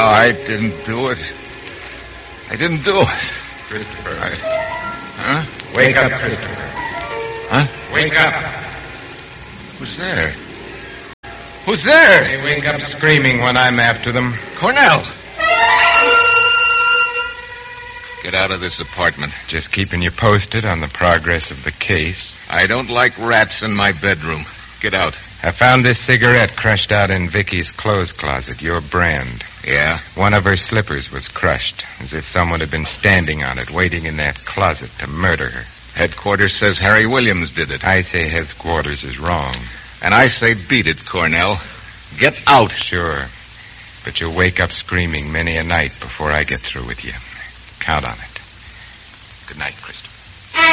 I didn't do it. I didn't do it. Christopher. Huh? Wake up, Christopher. Huh? Wake up. Who's there? Who's there? They wake up screaming when I'm after them. Cornell! Get out of this apartment. Just keeping you posted on the progress of the case. I don't like rats in my bedroom. Get out. I found this cigarette crushed out in Vicky's clothes closet, your brand. Yeah? One of her slippers was crushed, as if someone had been standing on it, waiting in that closet to murder her. Headquarters says Harry Williams did it. I say headquarters is wrong. And I say beat it, Cornell. Get out. Sure. But you'll wake up screaming many a night before I get through with you. Count on it. Good night, Christopher.